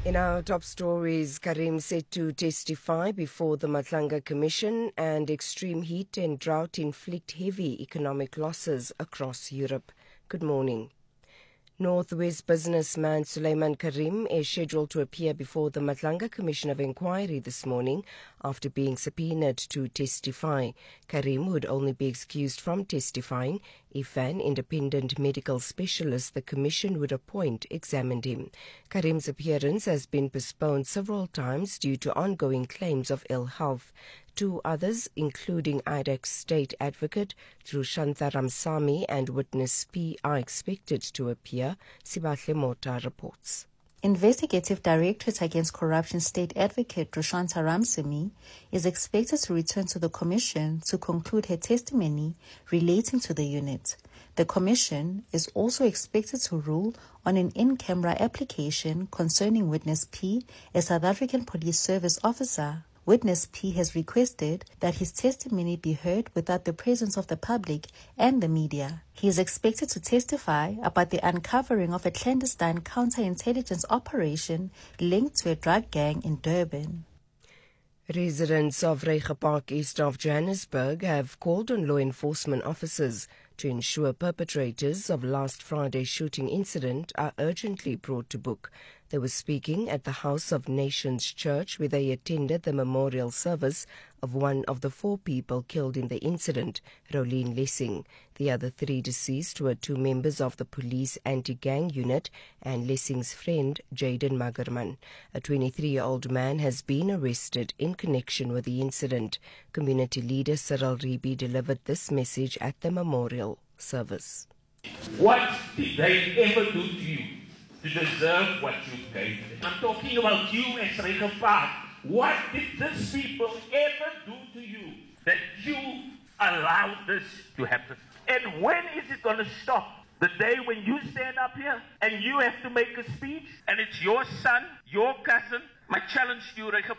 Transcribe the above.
In our top stories, Karim set to testify before the Matlanga Commission, and extreme heat and drought inflict heavy economic losses across Europe. Good morning. Northwest businessman Suleiman Karim is scheduled to appear before the Matlanga Commission of Inquiry this morning after being subpoenaed to testify. Karim would only be excused from testifying if an independent medical specialist the Commission would appoint examined him. Karim's appearance has been postponed several times due to ongoing claims of ill health. Two others, including IDAC's state advocate Shanta Ramsamy and witness P, are expected to appear. Sibahle Mota reports. Investigative Directorate Against Corruption State Advocate Shanta Ramsamy is expected to return to the Commission to conclude her testimony relating to the unit. The Commission is also expected to rule on an in-camera application concerning witness P, a South African Police Service officer. Witness P has requested that his testimony be heard without the presence of the public and the media. He is expected to testify about the uncovering of a clandestine counterintelligence operation linked to a drug gang in Durban. Residents of Reiger Park east of Johannesburg have called on law enforcement officers to ensure perpetrators of last Friday's shooting incident are urgently brought to book. They were speaking at the House of Nations Church, where they attended the memorial service of one of the 4 people killed in the incident, Rolene Lessing. The other 3 deceased were 2 members of the police anti-gang unit and Lessing's friend, Jaden Magerman. A 23-year-old man has been arrested in connection with the incident. Community leader Cyril Ribi delivered this message at the memorial service. What did they ever do to you to deserve what you gave them? I'm talking about you as Reiger Park. What did these people ever do to you that you allowed this to happen? And when is it going to stop? The day when you stand up here and you have to make a speech and it's your son, your cousin. My challenge to you, Reiger